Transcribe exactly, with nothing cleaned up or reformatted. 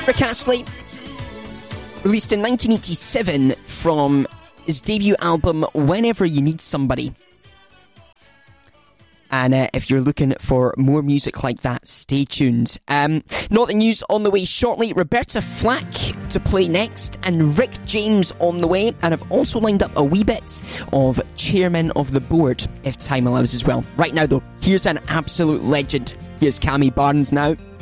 Rick Astley, released in nineteen eighty-seven from his debut album Whenever You Need Somebody. And uh, if you're looking for more music like that, stay tuned. Um, not the news on the way shortly. Roberta Flack to play next, and Rick James on the way. And I've also lined up a wee bit of Chairman of the Board, if time allows as well. Right now, though, here's an absolute legend. Here's Cammy Barnes now.